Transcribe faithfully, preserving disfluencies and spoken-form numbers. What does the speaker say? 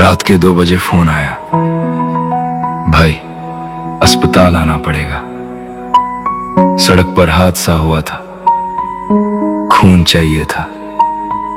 रात के दो बजे फोन आया, भाई अस्पताल आना पड़ेगा। सड़क पर हादसा हुआ था, खून चाहिए था।